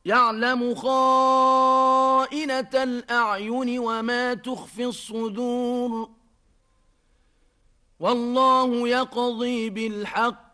يعلم خائنة الأعين وما تخفي الصدور والله يقضي بالحق